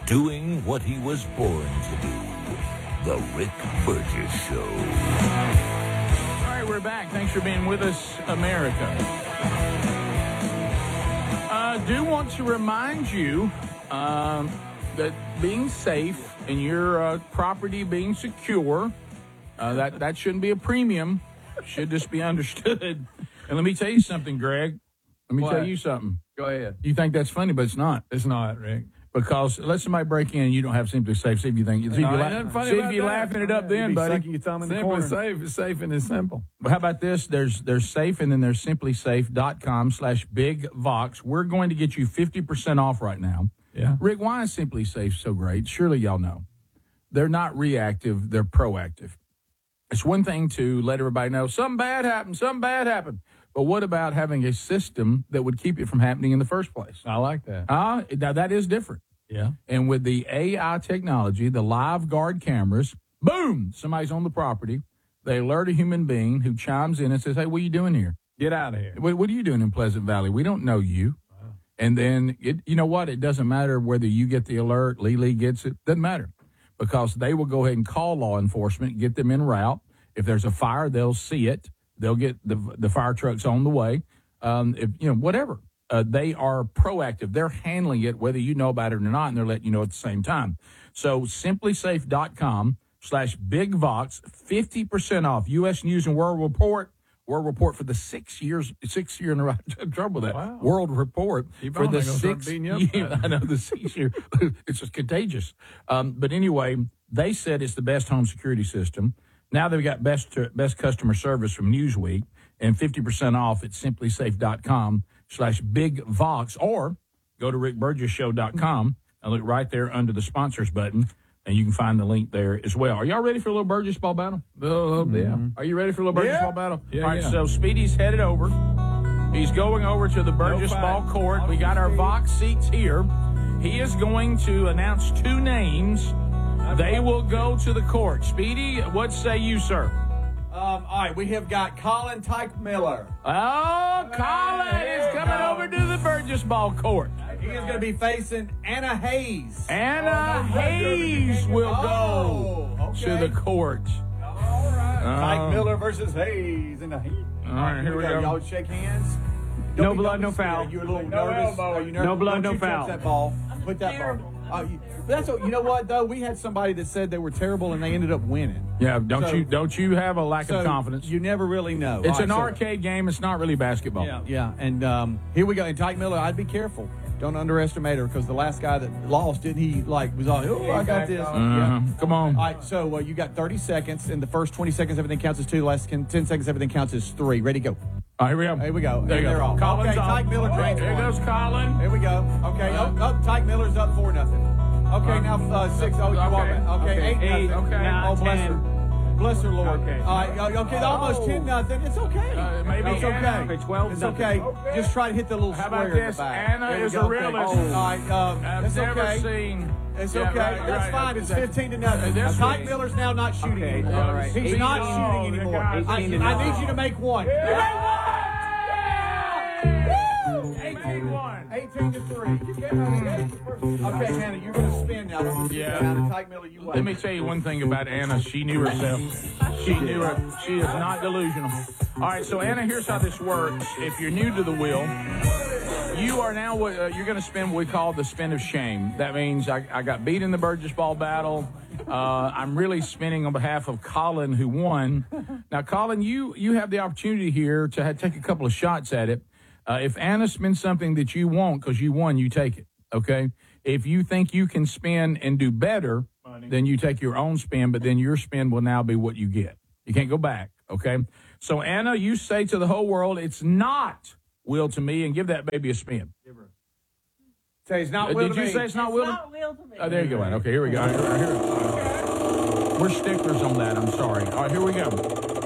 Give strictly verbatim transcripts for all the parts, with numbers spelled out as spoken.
doing what he was born to do. The Rick Burgess Show. All right, we're back. Thanks for being with us, America. I uh, do want to remind you um, that being safe and your uh, property being secure, uh, that, that shouldn't be a premium. Should just be understood. And let me tell you something, Greg. Let me What? tell you something. Go ahead. You think that's funny, but it's not. It's not, Rick. Because let somebody break in and you don't have Simply Safe. See if you think. See if, No, you ain't nothing la- funny see if about you're that. laughing it up Yeah, then, you'd be buddy. sucking your thumb in the Simply corner. Safe. It's safe and it's simple. Well, how about this? There's there's safe and then there's simplysafe.com slash big vox. We're going to get you fifty percent off right now. Yeah. Rick, why is Simply Safe so great? Surely y'all know. They're not reactive, they're proactive. It's one thing to let everybody know something bad happened, something bad happened. But what about having a system that would keep it from happening in the first place? I like that. Uh, now, that is different. Yeah. And with the A I technology, the live guard cameras, boom, somebody's on the property. They alert a human being who chimes in and says, hey, what are you doing here? Get out of here. What, what are you doing in Pleasant Valley? We don't know you. Wow. And then, it, you know what? It doesn't matter whether you get the alert, Lee Lee gets it. Doesn't matter. Because they will go ahead and call law enforcement, get them en route. If there's a fire, they'll see it. They'll get the the fire trucks on the way. Um, if, you know, whatever. Uh, they are proactive. They're handling it, whether you know about it or not, and they're letting you know at the same time. So simplysafe.com slash big vox, fifty percent off. U S News and World Report. World Report for the six years, six year in a row. Trouble with that. Wow. World Report Keep for on, the they're gonna start six beating you up. year. I know the six year. It's just contagious. Um, but anyway, they said it's the best home security system. Now they've got best best customer service from Newsweek and fifty percent off at simplysafe.com slash big vox, or go to rick burgess show dot com and look right there under the sponsors button. And you can find the link there as well. Are y'all ready for a little Burgess ball battle? Oh, yeah. Are you ready for a little Burgess Yeah. ball battle? Yeah, All right, yeah. so Speedy's headed over. He's going over to the Burgess fight. ball court. We got our Vox seats here. He is going to announce two names. They will go to the court. Speedy, what say you, sir? Um, all right, we have got Colin Tyke Miller. Oh, Colin is coming over to the Burgess ball court. He is going to be facing Anna Hayes. Anna Hayes will go Oh, okay. to the court. All right. Uh, Tyke Miller versus Hayes in the heat. All right, here we go. Y'all shake hands. No Don't be- blood, don't be no scared. foul. You're a little No nervous. elbow. Are you nervous? No blood, Don't no you touch foul. that ball. Put that ball. Uh, you, that's what, you know what though. We had somebody that said they were terrible and they ended up winning. Yeah, don't So- you don't you have a lack So of confidence? You never really know. It's All an right, so- arcade game. It's not really basketball. Yeah, yeah. And um, here we go. And Tyke Miller, I'd be careful. Don't underestimate her because the last guy that lost, didn't he, like, was all, oh, I got this. Uh-huh. Yeah. Come on. All right, so uh, you got thirty seconds. In the first twenty seconds, everything counts as two. The last ten seconds, everything counts as three. Ready, go. All right, here we go. Here we go. There you They're go. off. Colin's Okay, off. Tyke Miller drains There one. goes Colin. Here we go. Okay, Uh, up, up. Tyke Miller's up four nothing. Okay, now uh, six. Oh, you Okay. walk back. Okay, Okay, eight, eight, nothing. okay. Oh, bless ten. her. Bless her, Lord. Okay. All right, uh, okay, almost ten nothing. It's okay. Uh, maybe it's Anna. okay. Okay, twelve It's nothing. okay. Just try to hit the little How square about in this? the back. Anna There we is go. a Okay. realist. Oh, all right, um, I've it's never okay. seen. It's Yeah, okay. right, That's right. fine. It's That's- fifteen to nothing. This Now, Tyke way. Miller's now not shooting Okay, anymore. all right. He's eighteen not oh, shooting the anymore. guy- I, eighteen to I need nothing. you to make one. eighteen one. eighteen to three. Okay, Hannah, you're going to spin now. Yeah. Now, Tyke Miller, you Let wait. me tell you one thing about Anna. She knew herself. She knew her. She is not delusional. All right, so Anna, here's how this works. If you're new to the wheel, you are now uh, you're going to spin what we call the spin of shame. That means I, I got beat in the Burgess ball battle. Uh, I'm really spinning on behalf of Colin, who won. Now, Colin, you you have the opportunity here to have, take a couple of shots at it. Uh, if Anna spins something that you want because you won, you take it. Okay. If you think you can spin and do better, then you take your own spin, but then your spin will now be what you get. You can't go back. Okay. So Anna, you say to the whole world, it's not Will to me, and give that baby a spin. Say it's not Uh, Will did to you me. say it's not Will? to- Not Will to me. Oh, there you go, Anna. Okay, here we go. All right, here- here- We're sticklers on that. I'm sorry. All right, here we go.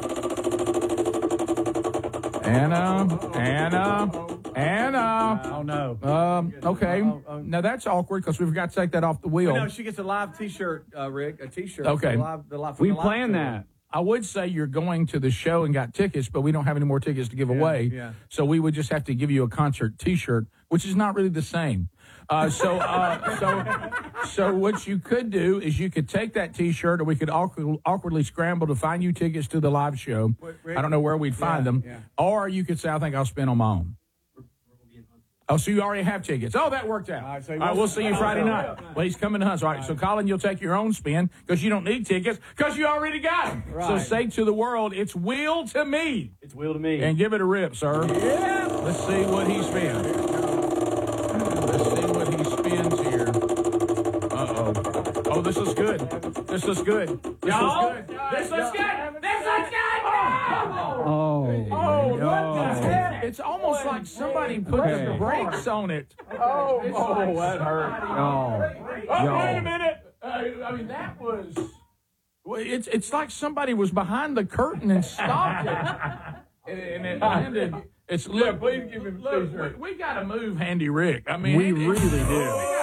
Anna, Anna, Anna. Oh, no. Um, okay. Oh, oh. Now that's awkward because we forgot to take that off the wheel. No, she gets a live T-shirt, uh, Rick. A T-shirt. Okay. The live, the live, from We the live planned tour. that. I would say you're going to the show and got tickets, but we don't have any more tickets to give away. yeah. So we would just have to give you a concert T-shirt, which is not really the same. Uh, so, uh, so, so what you could do is you could take that T-shirt, or we could awkward, awkwardly scramble to find you tickets to the live show. I don't know where we'd find Yeah, them. yeah. Or you could say, I think I'll spend on my own. Oh, so you already have tickets. Oh, that worked out. All right, so All he right, wants- we'll see you Friday night. Well, he's coming to Hunts. All right, so Colin, you'll take your own spin because you don't need tickets because you already got them. So Right. say to the world, it's Will to me. It's Will to me. And give it a rip, sir. Yeah. Let's see what he spins. Let's see what he spins here. Uh-oh. Oh, this is good. This is good. This is good. This looks good. This looks good. Oh, Oh, what the heck? It's almost like somebody put the brakes on it. Oh, oh, that hurt. oh, Oh, wait a minute. Uh, I mean, that was... Well, it's it's like somebody was behind the curtain and stopped it. and, and it landed... It's, look, please give him look, we, we got to move Handy Rick. I mean, we it- really do.